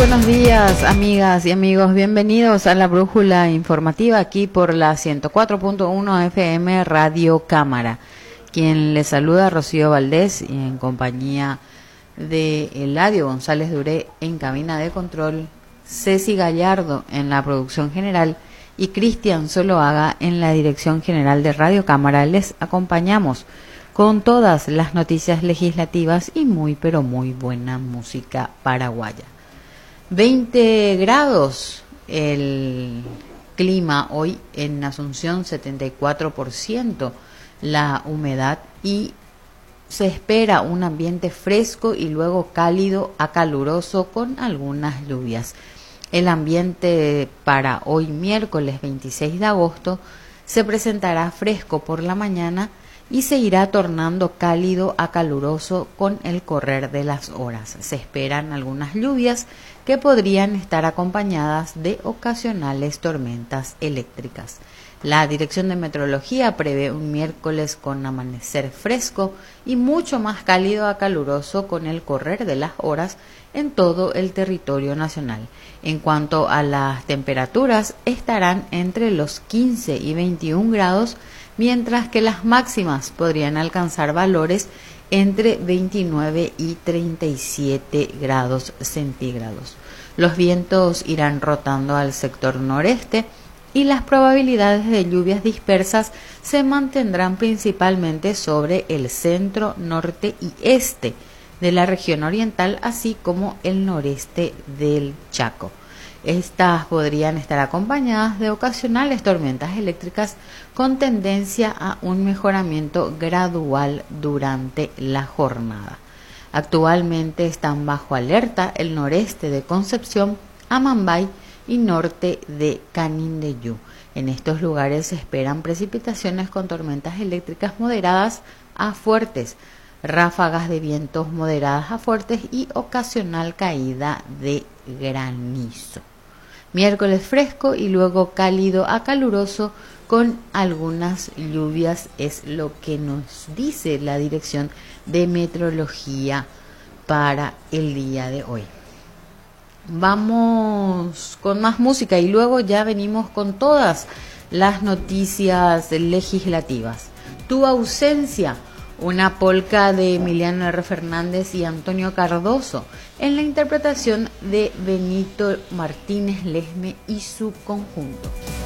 buenos días, amigas y amigos. Bienvenidos a la brújula informativa aquí por la 104.1 FM Radio Cámara. Quien les saluda, Rocío Valdés, y en compañía de Eladio González Duré en cabina de control, Ceci Gallardo en la producción general y Cristian Zuluaga en la dirección general de Radio Cámara. Les acompañamos con todas las noticias legislativas y muy pero muy buena música paraguaya. 20 grados el clima hoy en Asunción, 74% la humedad y se espera un ambiente fresco y luego cálido a caluroso con algunas lluvias. El ambiente para hoy miércoles 26 de agosto se presentará fresco por la mañana y se irá tornando cálido a caluroso con el correr de las horas. Se esperan algunas lluvias que podrían estar acompañadas de ocasionales tormentas eléctricas. La Dirección de Meteorología prevé un miércoles con amanecer fresco y mucho más cálido a caluroso con el correr de las horas en todo el territorio nacional. En cuanto a las temperaturas, estarán entre los 15 y 21 grados, mientras que las máximas podrían alcanzar valores entre 29 y 37 grados centígrados. Los vientos irán rotando al sector noreste y las probabilidades de lluvias dispersas se mantendrán principalmente sobre el centro, norte y este de la región oriental, así como el noreste del Chaco. Estas podrían estar acompañadas de ocasionales tormentas eléctricas con tendencia a un mejoramiento gradual durante la jornada. Actualmente están bajo alerta el noreste de Concepción, Amambay y norte de Canindeyú. En estos lugares se esperan precipitaciones con tormentas eléctricas moderadas a fuertes, ráfagas de vientos moderadas a fuertes y ocasional caída de granizo. Miércoles fresco y luego cálido a caluroso con algunas lluvias, es lo que nos dice la Dirección de Meteorología para el día de hoy. Vamos con más música y luego ya venimos con todas las noticias legislativas. Tu ausencia, una polca de Emiliano R. Fernández y Antonio Cardoso en la interpretación de Benito Martínez Lesme y su conjunto.